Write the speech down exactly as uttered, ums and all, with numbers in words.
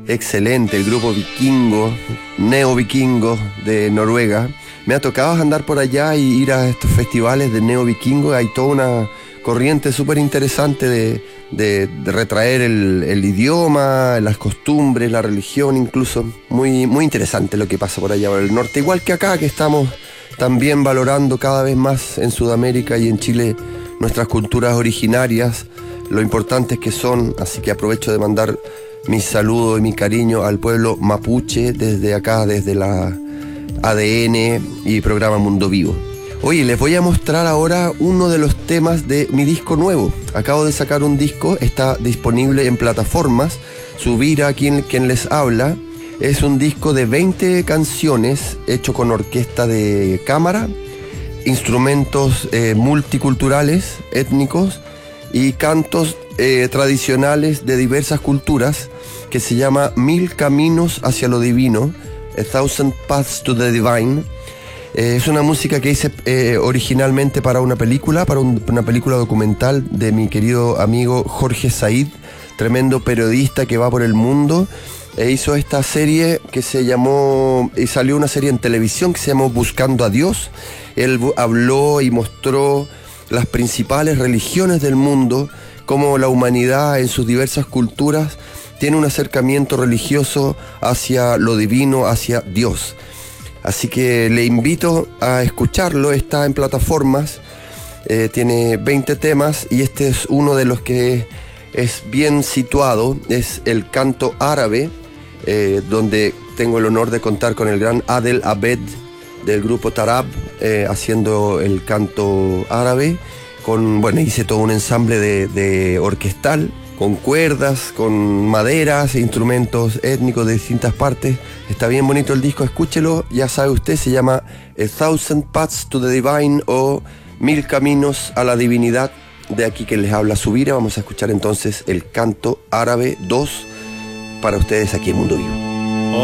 Excelente, el grupo Vikingo, Neo Vikingo de Noruega. Me ha tocado andar por allá y ir a estos festivales de Neo Vikingo. Hay toda una corriente súper interesante de, de, de retraer el, el idioma, las costumbres, la religión incluso. Muy, muy interesante lo que pasa por allá por el norte. Igual que acá, que estamos también valorando cada vez más en Sudamérica y en Chile nuestras culturas originarias, lo importantes que son. Así que aprovecho de mandar mis saludos y mi cariño al pueblo mapuche desde acá, desde la A D N y programa Mundo Vivo. Oye, les voy a mostrar ahora uno de los temas de mi disco nuevo. Acabo de sacar un disco, está disponible en plataformas. Subirá quien, quien les habla. Es un disco de veinte canciones hecho con orquesta de cámara, instrumentos eh, multiculturales, étnicos y cantos eh, tradicionales de diversas culturas, que se llama Mil Caminos hacia lo Divino, A Thousand Paths to the Divine. Eh, es una música que hice eh, originalmente para una película, para un, una película documental de mi querido amigo Jorge Said, tremendo periodista que va por el mundo, e hizo esta serie que se llamó, y salió una serie en televisión que se llamó Buscando a Dios. Él habló y mostró las principales religiones del mundo, cómo la humanidad en sus diversas culturas tiene un acercamiento religioso hacia lo divino, hacia Dios. Así que le invito a escucharlo, está en plataformas, eh, tiene veinte temas y este es uno de los que es bien situado, es el canto árabe, eh, donde tengo el honor de contar con el gran Adel Abed del grupo Tarab, eh, haciendo el canto árabe. Con, bueno, hice todo un ensamble de, de orquestal, con cuerdas, con maderas, instrumentos étnicos de distintas partes. Está bien bonito el disco, escúchelo, ya sabe usted, se llama A Thousand Paths to the Divine o Mil Caminos a la Divinidad. De aquí que les habla Subira. Vamos a escuchar entonces el canto árabe dos para ustedes aquí en Mundo Vivo.